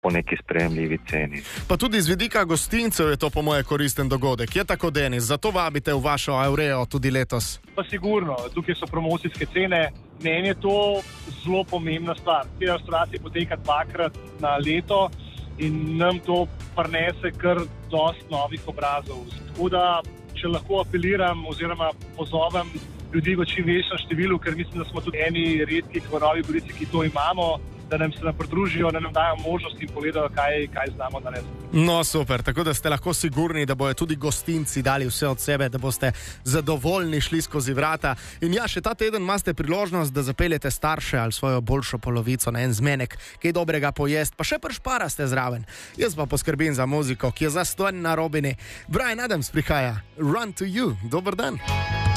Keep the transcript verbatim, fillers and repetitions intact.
po neki sprejemljivi ceni. Pa tudi z vidika gostincev je to po moje koristen dogodek. Je tako, Denis? Zato vabite v vašo Aureo tudi letos. Pa sigurno, tukaj so promocijske cene. Meni je to zelo pomembna stvar. Te restauracije poteka dvakrat na leto in nam to prinese kar dosti novih obrazov. Tako da, če lahko apeliram oziroma pozovem ljudi v čim večjem številu, ker mislim, da smo tudi eni redkih v Novi Gorici, ki to imamo, da nam se nam pridružijo, da nam dajo možnost in povedo, kaj, kaj znamo narediti. No, super, tako da ste lahko sigurni, da bojo tudi gostinci dali vse od sebe, da boste zadovoljni šli skozi vrata. In ja, še ta teden imate priložnost, da zapeljete starše ali svojo boljšo polovico na en zmenek, kaj dobrega pojest, pa še pršparaste zraven. Jaz pa poskrbim za muziko, ki je zastonj na robini. Bryan Adams prihaja, Run to You, dober dan.